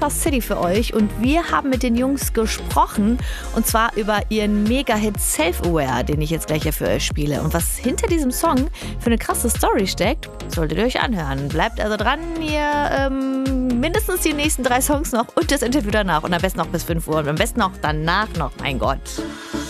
Casper City für euch und wir haben mit den Jungs gesprochen und zwar über ihren Mega-Hit Self-Aware, den ich jetzt gleich hier für euch spiele. Und was hinter diesem Song für eine krasse Story steckt, solltet ihr euch anhören. Bleibt also dran, ihr mindestens die nächsten 3 Songs noch und das Interview danach und am besten noch bis 5 Uhr und am besten auch danach noch, mein Gott.